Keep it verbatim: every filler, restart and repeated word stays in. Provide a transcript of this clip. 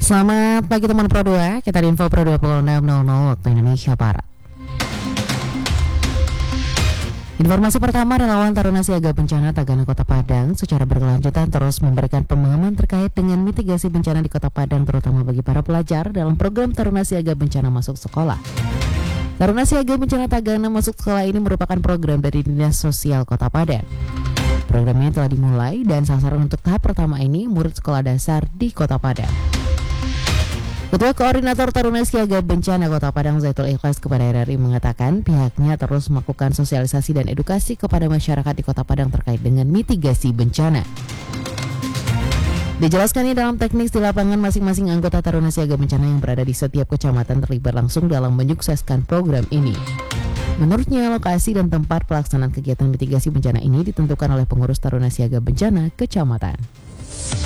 Selamat pagi teman Pro dua, kita di info Pro dua puluh enam nol nol waktu Indonesia Barat. Informasi pertama, relawan Taruna Siaga Bencana Tagana Kota Padang secara berkelanjutan terus memberikan pemahaman terkait dengan mitigasi bencana di Kota Padang, terutama bagi para pelajar dalam program Taruna Siaga Bencana Masuk Sekolah. Taruna Siaga Bencana Tagana Masuk Sekolah ini merupakan program dari Dinas Sosial Kota Padang. Programnya telah dimulai dan sasaran untuk tahap pertama ini murid sekolah dasar di Kota Padang. Ketua Koordinator Taruna Siaga Bencana Kota Padang Zaitul Ikhlas kepada R R I mengatakan pihaknya terus melakukan sosialisasi dan edukasi kepada masyarakat di Kota Padang terkait dengan mitigasi bencana. Dijelaskannya dalam teknis di lapangan, masing-masing anggota Taruna Siaga Bencana yang berada di setiap kecamatan terlibat langsung dalam menyukseskan program ini. Menurutnya, lokasi dan tempat pelaksanaan kegiatan mitigasi bencana ini ditentukan oleh pengurus Taruna Siaga Bencana kecamatan.